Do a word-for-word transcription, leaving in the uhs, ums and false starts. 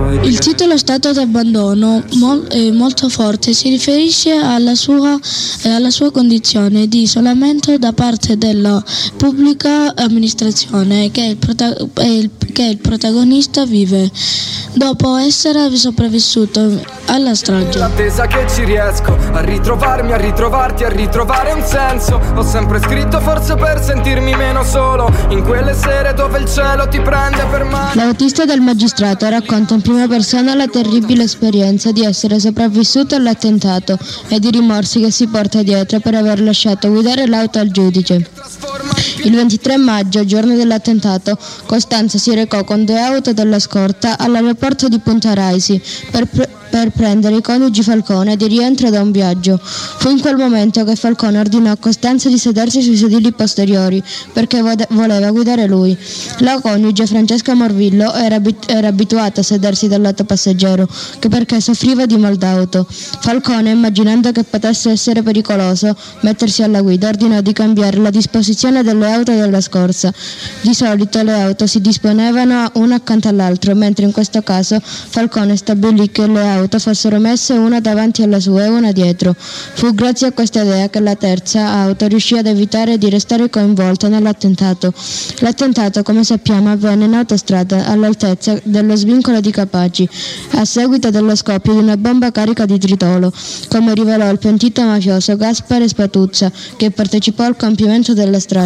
Il titolo Stato d'abbandono mol, è molto forte, si riferisce alla sua, eh, alla sua condizione di isolamento da parte della pubblica amministrazione che il, prota- il, che il protagonista vive dopo essere sopravvissuto alla strage. L'attesa che ci riesco a ritrovarmi, a ritrovarti, a ritrovare un senso. Ho sempre scritto forse per sentirmi meno solo in quelle sere dove il cielo ti prende per mano. L'autista del magistrato racconta in prima persona la terribile esperienza di essere sopravvissuto all'attentato e i rimorsi che si porta dietro per aver lasciato guidare l'auto al giudice. Il ventitré maggio, giorno dell'attentato, Costanza si recò con due auto della scorta all'aeroporto di Punta Raisi per, pre- per prendere i coniugi Falcone di rientro da un viaggio. Fu in quel momento che Falcone ordinò a Costanza di sedersi sui sedili posteriori perché vo- voleva guidare lui. La coniuge Francesca Morvillo era, abit- era abituata a sedersi dal lato passeggero che perché soffriva di mal d'auto. Falcone, immaginando che potesse essere pericoloso mettersi alla guida, ordinò di cambiare la disposizione delle auto della scorsa. Di solito le auto si disponevano una accanto all'altra, mentre in questo caso Falcone stabilì che le auto fossero messe una davanti alla sua e una dietro. Fu grazie a questa idea che la terza auto riuscì ad evitare di restare coinvolta nell'attentato. L'attentato, come sappiamo, avvenne in autostrada all'altezza dello svincolo di Capaci, a seguito dello scoppio di una bomba carica di tritolo, come rivelò il pentito mafioso Gaspare Spatuzza, che partecipò al compimento della strage.